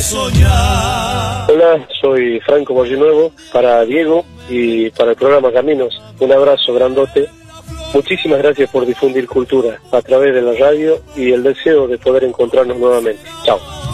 soñar. Hola, soy Franco Mollinuevo, para Diego y para el programa Caminos. Un abrazo grandote. Muchísimas gracias por difundir cultura a través de la radio y el deseo de poder encontrarnos nuevamente. Chao.